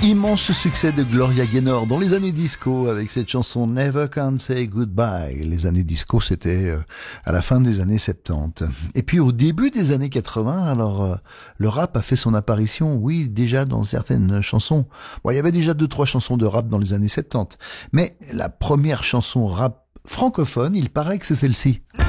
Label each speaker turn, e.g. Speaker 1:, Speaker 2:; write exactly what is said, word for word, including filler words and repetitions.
Speaker 1: Immense succès de Gloria Gaynor dans les années disco avec cette chanson Never Can Say Goodbye. Les années disco, c'était euh, à la fin des années soixante-dix. Et puis au début des années quatre-vingts, alors euh, le rap a fait son apparition, oui, déjà dans certaines chansons. Bon, il y avait déjà deux trois chansons de rap dans les années soixante-dix, mais la première chanson rap francophone, il paraît que c'est celle-ci.